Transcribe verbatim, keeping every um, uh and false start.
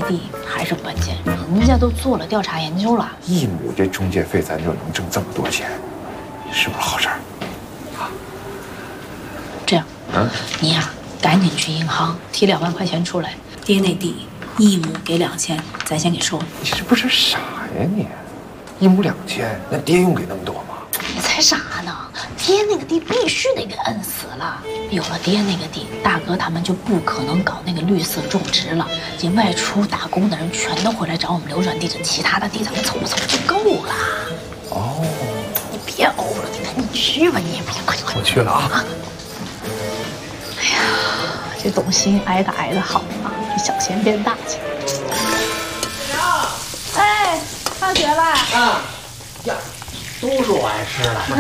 地还是关键，人家都做了调查研究了。 一亩这中介费咱就能挣这么多钱，是不是好事儿？啊？ 这样，嗯，你呀、啊，赶紧去银行提两万块钱出来，爹那地一亩给两千，咱先给收了。 你是不是傻呀你？一亩两千，那爹用给那么多吗？ 你才傻呢！爹那个地必须得给摁死了。有了爹那个地，大哥他们就不可能搞那个绿色种植了。这外出打工的人全都回来找我们流转地，这其他的地咱们凑合凑合就够了。 哦， 你别呕了，你赶紧去吧，你快快快！ 我去了啊！ 哎呀，这董卿挨打挨得好啊，这小钱变大钱。哎，放学了。 啊，呀。都是我爱吃的。